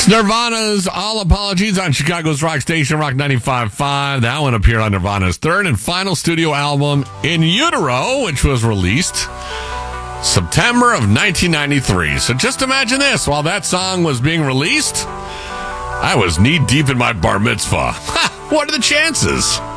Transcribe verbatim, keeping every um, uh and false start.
Nirvana's All Apologies on Chicago's rock station, Rock ninety-five point five. That one appeared on Nirvana's third and final studio album, In Utero, which was released September of nineteen ninety-three. So just imagine this. While that song was being released, I was knee-deep in my bar mitzvah. Ha! What are the chances?